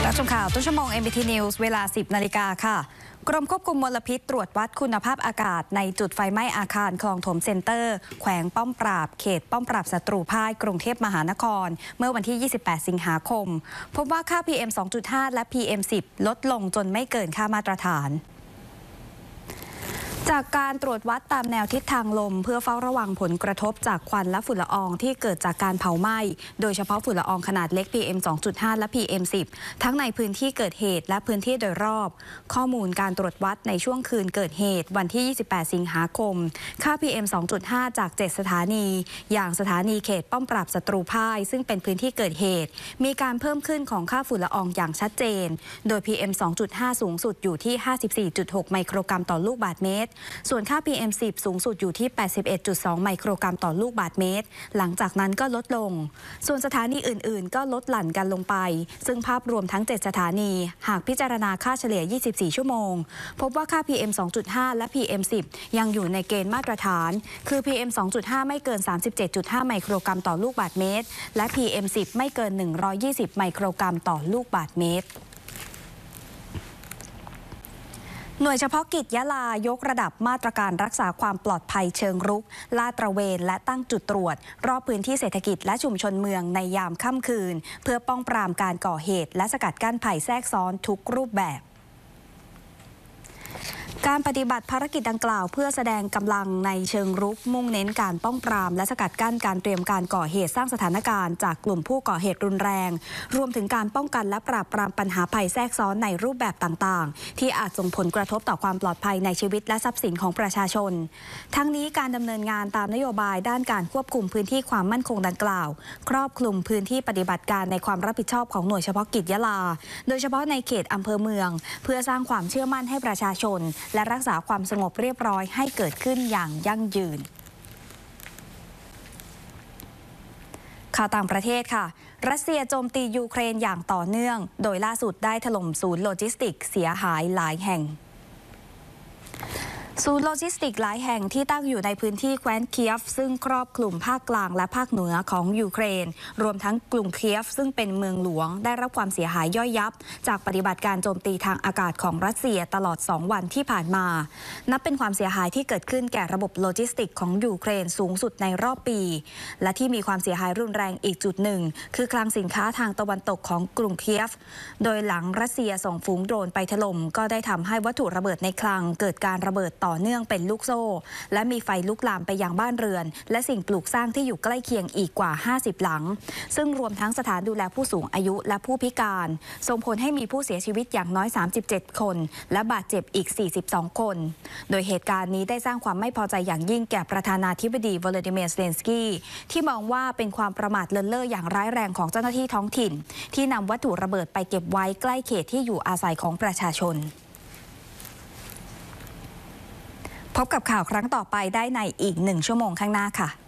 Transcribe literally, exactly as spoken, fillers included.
รับชมข่าวต้นชั่วโมง เอ็ม บี ที News เวลา สิบ นาฬิกาค่ะกรมควบคุมมลพิษตรวจวัดคุณภาพอากาศในจุดไฟไหม้อาคารคลองถมเซ็นเตอร์แขวงป้อมปราบเขตป้อมปราบศัตรูพ่ายกรุงเทพมหานครเมื่อวันที่ ยี่สิบแปด สิงหาคมพบว่าค่า พี เอ็ม สองจุดห้า และ พี เอ็ม สิบ ลดลงจนไม่เกินค่ามาตรฐานจากการตรวจวัดตามแนวทิศทางลมเพื่อเฝ้าระวังผลกระทบจากควันและฝุ่นละอองที่เกิดจากการเผาไหม้โดยเฉพาะฝุ่นละอองขนาดเล็ก พี เอ็ม สองจุดห้า และ พี เอ็ม สิบ ทั้งในพื้นที่เกิดเหตุและพื้นที่โดยรอบข้อมูลการตรวจวัดในช่วงคืนเกิดเหตุวันที่ ยี่สิบแปด สิงหาคมค่า พี เอ็ม สองจุดห้า จาก เจ็ด สถานีอย่างสถานีเขตป้อมปราบศัตรูพ่ายซึ่งเป็นพื้นที่เกิดเหตุมีการเพิ่มขึ้นของค่าฝุ่นละอองอย่างชัดเจนโดย พี เอ็ม สองจุดห้า สูงสุดอยู่ที่ ห้าสิบสี่จุดหก ไมโครกรัมต่อลูกบาศก์เมตรส่วนค่า พี เอ็ม สิบ สูงสุดอยู่ที่ แปดสิบเอ็ดจุดสอง ไมโครกรัมต่อลูกบาศก์เมตรหลังจากนั้นก็ลดลงส่วนสถานีอื่นๆก็ลดหลั่นกันลงไปซึ่งภาพรวมทั้งเจ็ดสถานีหากพิจารณาค่าเฉลี่ย ยี่สิบสี่ ชั่วโมงพบว่าค่า พี เอ็ม สองจุดห้า และ พี เอ็ม สิบ ยังอยู่ในเกณฑ์มาตรฐานคือ พี เอ็ม สองจุดห้า ไม่เกิน สามสิบเจ็ดจุดห้า ไมโครกรัมต่อลูกบาศก์เมตรและ พี เอ็ม สิบ ไม่เกิน หนึ่งร้อยยี่สิบ ไมโครกรัมต่อลูกบาศก์เมตรหน่วยเฉพาะกิจยะลายกระดับมาตรการรักษาความปลอดภัยเชิงรุกลาดตระเวนและตั้งจุดตรวจรอบพื้นที่เศรษฐกิจและชุมชนเมืองในยามค่ำคืนเพื่อป้องปรามการก่อเหตุและสกัดกั้นภัยแทรกซ้อนทุกรูปแบบการปฏิบัติภารกิจดังกล่าวเพื่อแสดงกำลังในเชิงรุกมุ่งเน้นการป้องปรามและสกัดกั้นการเตรียมการก่อเหตุสร้างสถานการณ์จากกลุ่มผู้ก่อเหตุรุนแรงรวมถึงการป้องกันและปราบปรามปัญหาภัยแทรกซ้อนในรูปแบบต่างๆที่อาจส่งผลกระทบต่อความปลอดภัยในชีวิตและทรัพย์สินของประชาชนทั้งนี้การดำเนินงานตามนโยบายด้านการควบคุมพื้นที่ความมั่นคงดังกล่าวครอบคลุมพื้นที่ปฏิบัติการในความรับผิดชอบของหน่วยเฉพาะกิจยะลาโดยเฉพาะในเขตอำเภอเมืองเพื่อสร้างความเชื่อมั่นให้ประชาชนและรักษาความสงบเรียบร้อยให้เกิดขึ้นอย่างยั่งยืนข่าวต่างประเทศค่ะรัสเซียโจมตียูเครนอย่างต่อเนื่องโดยล่าสุดได้ถล่มศูนย์โลจิสติกส์เสียหายหลายแห่งศูนย์โลจิสติกส์หลายแห่งที่ตั้งอยู่ในพื้นที่แคว้นเคียฟซึ่งครอบคลุมภาคกลางและภาคเหนือของยูเครนรวมทั้งกรุงเคียฟซึ่งเป็นเมืองหลวงได้รับความเสียหายย่อยยับจากปฏิบัติการโจมตีทางอากาศของรัสเซียตลอดสองวันที่ผ่านมานับเป็นความเสียหายที่เกิดขึ้นแก่ระบบโลจิสติกส์ของยูเครนสูงสุดในรอบปีและที่มีความเสียหายรุนแรงอีกจุดหนึ่งคือคลังสินค้าทางตะวันตกของกรุงเคียฟโดยหลังรัสเซียส่งฝูงโดรนไปถล่มก็ได้ทำให้วัตถุระเบิดในคลังเกิดการระเบิดต่อเนื่องเป็นลูกโซ่และมีไฟลุกลามไปยังบ้านเรือนและสิ่งปลูกสร้างที่อยู่ใกล้เคียงอีกกว่าห้าสิบหลังซึ่งรวมทั้งสถานดูแลผู้สูงอายุและผู้พิการส่งผลให้มีผู้เสียชีวิตอย่างน้อยสามสิบเจ็ดคนและบาดเจ็บอีกสี่สิบสองคนโดยเหตุการณ์นี้ได้สร้างความไม่พอใจอย่างยิ่งแก่ประธานาธิบดีวลาดิเมียร์ เซเลนสกี้ที่มองว่าเป็นความประมาทเลินเล่ออย่างร้ายแรงของเจ้าหน้าที่ท้องถิ่นที่นำวัตถุระเบิดไปเก็บไว้ใกล้เขตที่อยู่อาศัยของประชาชนพบกับข่าวครั้งต่อไปได้ในอีกหนึ่งชั่วโมงข้างหน้าค่ะ